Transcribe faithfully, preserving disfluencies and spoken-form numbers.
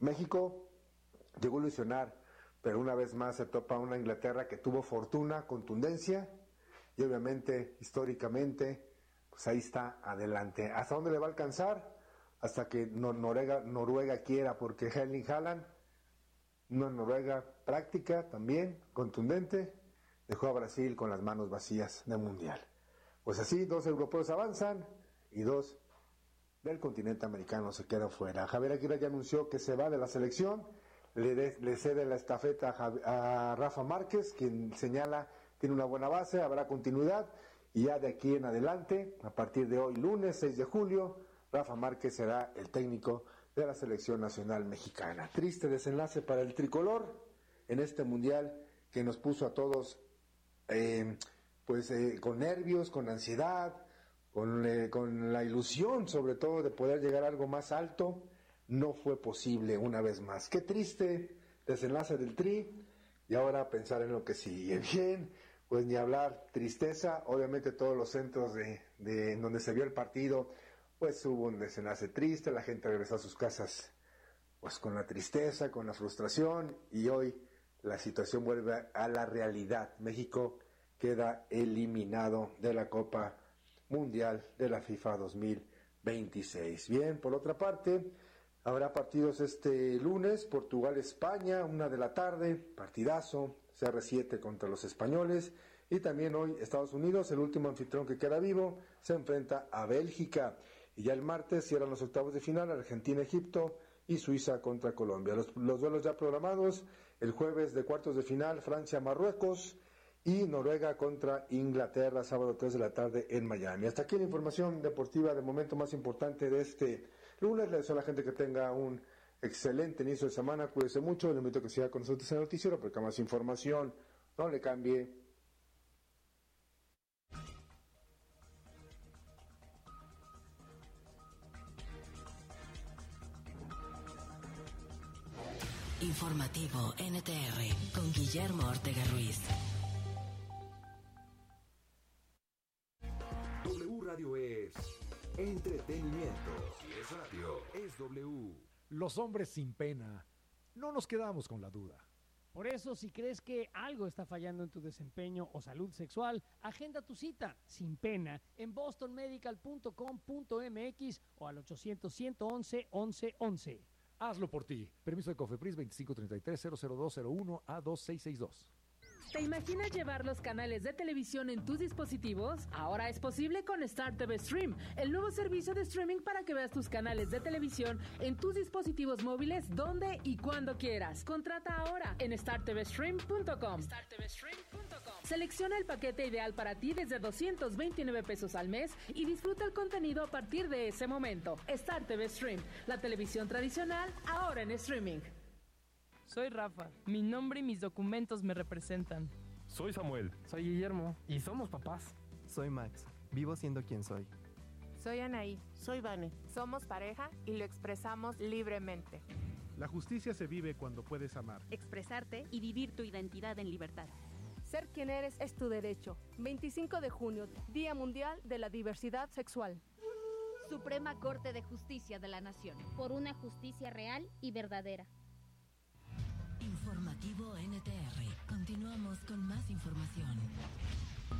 México llegó a ilusionar, pero una vez más se topa una Inglaterra que tuvo fortuna, contundencia, y obviamente, históricamente, pues ahí está adelante. ¿Hasta dónde le va a alcanzar? Hasta que Noruega, Noruega quiera, porque Erling Haaland, una Noruega práctica también, contundente, dejó a Brasil con las manos vacías del Mundial. Pues así, dos europeos avanzan y dos del continente americano se quedan fuera. Javier Aguirre ya anunció que se va de la selección, le, de, le cede la estafeta a, Javi, a Rafa Márquez, quien señala tiene una buena base, habrá continuidad, y ya de aquí en adelante, a partir de hoy, lunes seis de julio, Rafa Márquez será el técnico de la selección nacional mexicana. Triste desenlace para el tricolor en este mundial que nos puso a todos eh, pues eh, con nervios, con ansiedad, con, eh, con la ilusión sobre todo de poder llegar a algo más alto. No fue posible una vez más. Qué triste desenlace del Tri, y ahora pensar en lo que sigue. Bien, pues ni hablar, tristeza, obviamente todos los centros de, de en donde se vio el partido, pues hubo un desenlace triste, la gente regresó a sus casas pues con la tristeza, con la frustración, y hoy la situación vuelve a la realidad. México queda eliminado de la Copa Mundial de la FIFA dos mil veintiséis. Bien, por otra parte, habrá partidos este lunes, Portugal-España, una de la tarde, partidazo, C R siete contra los españoles, y también hoy Estados Unidos, el último anfitrión que queda vivo, se enfrenta a Bélgica, y ya el martes cierran los octavos de final, Argentina-Egipto y Suiza contra Colombia. Los, los duelos ya programados, el jueves de cuartos de final, Francia-Marruecos, y Noruega contra Inglaterra, sábado tres de la tarde en Miami. Hasta aquí la información deportiva de momento más importante de este lunes. Le deseo a la gente que tenga un excelente inicio de semana, cuídese mucho, le invito a que siga con nosotros en el noticiero, porque más información, no le cambie. Informativo N T R con Guillermo Ortega Ruiz. W Radio es entretenimiento. Si es radio, es W. Los hombres sin pena. No nos quedamos con la duda. Por eso, si crees que algo está fallando en tu desempeño o salud sexual, agenda tu cita sin pena en boston medical punto com punto m x o al ochocientos, ciento once, once once. Hazlo por ti. Permiso de COFEPRIS veinticinco treinta y tres cero cero dos cero uno A dos seis seis dos. ¿Te imaginas llevar los canales de televisión en tus dispositivos? Ahora es posible con Star T V Stream, el nuevo servicio de streaming para que veas tus canales de televisión en tus dispositivos móviles donde y cuando quieras. Contrata ahora en star t v stream punto com. star t v stream punto com. Selecciona el paquete ideal para ti desde doscientos veintinueve pesos al mes y disfruta el contenido a partir de ese momento. Star T V Stream, la televisión tradicional ahora en streaming. Soy Rafa, mi nombre y mis documentos me representan. Soy Samuel. Soy Guillermo y somos papás. Soy Max, vivo siendo quien soy. Soy Anaí. Soy Vane. Somos pareja y lo expresamos libremente. La justicia se vive cuando puedes amar, expresarte y vivir tu identidad en libertad. Ser quien eres es tu derecho. veinticinco de junio, Día Mundial de la Diversidad Sexual. Suprema Corte de Justicia de la Nación. Por una justicia real y verdadera. Informativo N T R. Continuamos con más información.